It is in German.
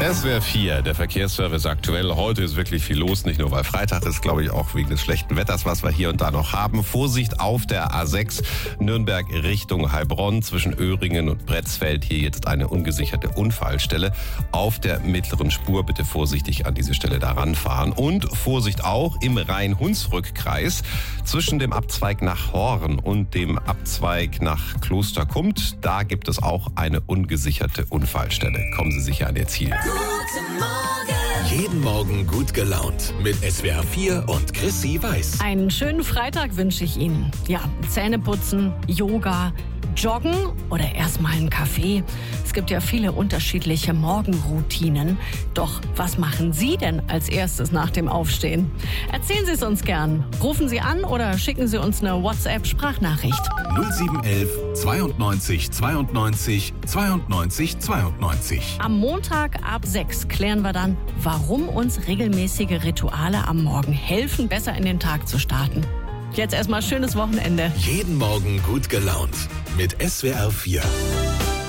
SWR 4, der Verkehrsservice aktuell. Heute ist wirklich viel los, nicht nur weil Freitag ist, glaube ich auch wegen des schlechten Wetters, was wir hier und da noch haben. Vorsicht auf der A6 Nürnberg Richtung Heilbronn zwischen Öhringen und Bretzfeld. Hier jetzt eine ungesicherte Unfallstelle. Auf der mittleren Spur bitte vorsichtig an diese Stelle da ranfahren. Und Vorsicht auch im Rhein-Hunsrück-Kreis zwischen dem Abzweig nach Horn und dem Abzweig nach Klosterkummt. Da gibt es auch eine ungesicherte Unfallstelle. Kommen Sie sicher an Ihr Ziel. Guten Morgen. Jeden Morgen gut gelaunt mit SWR 4 und Chrissy Weiß. Einen schönen Freitag wünsche ich Ihnen. Ja, Zähne putzen, Yoga, Joggen oder erstmal einen Kaffee. Es gibt ja viele unterschiedliche Morgenroutinen. Doch was machen Sie denn als erstes nach dem Aufstehen? Erzählen Sie es uns gern. Rufen Sie an oder schicken Sie uns eine WhatsApp-Sprachnachricht. 0711 92 92 92 92. Am Montag ab 6 klären wir dann, warum uns regelmäßige Rituale am Morgen helfen, besser in den Tag zu starten. Jetzt erstmal schönes Wochenende. Jeden Morgen gut gelaunt mit SWR 4.